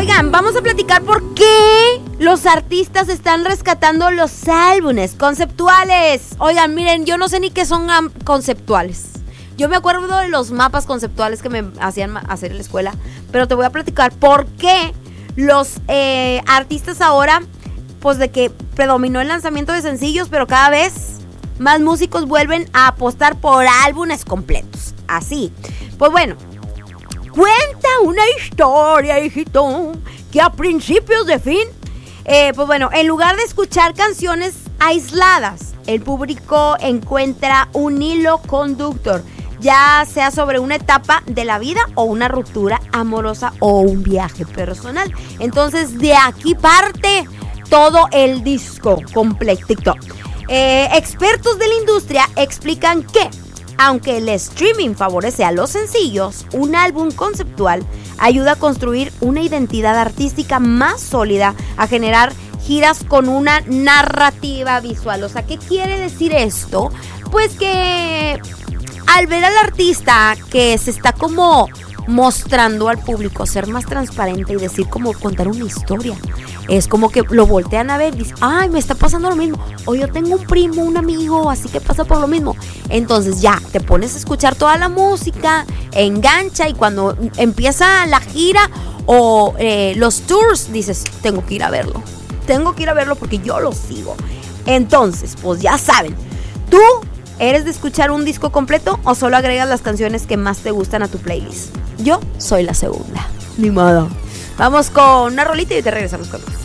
Oigan, vamos a platicar por qué los artistas están rescatando los álbumes conceptuales. Oigan, miren, yo no sé ni qué son conceptuales. Yo me acuerdo de los mapas conceptuales que me hacían hacer en la escuela, pero te voy a platicar por qué los artistas ahora, pues de que predominó el lanzamiento de sencillos, pero cada vez más músicos vuelven a apostar por álbumes completos. Así, pues bueno, cuenta una historia, hijito, que a principios de fin, pues bueno, en lugar de escuchar canciones aisladas, el público encuentra un hilo conductor, ya sea sobre una etapa de la vida o una ruptura amorosa o un viaje personal. Entonces, de aquí parte todo el disco completito. Expertos de la industria explican que, aunque el streaming favorece a los sencillos, un álbum conceptual ayuda a construir una identidad artística más sólida, a generar giras con una narrativa visual. O sea, ¿qué quiere decir esto? Pues que al ver al artista que se está como mostrando al público, ser más transparente y decir como contar una historia, es como que lo voltean a ver y dicen, ay, me está pasando lo mismo, o yo tengo un primo, un amigo, así que pasa por lo mismo. Entonces ya te pones a escuchar toda la música, engancha, y cuando empieza la gira o los tours, dices, tengo que ir a verlo porque yo lo sigo. Entonces, pues ya saben, tú ¿eres de escuchar un disco completo o solo agregas las canciones que más te gustan a tu playlist? Yo soy la segunda. Ni modo. Vamos con una rolita y te regresamos con más.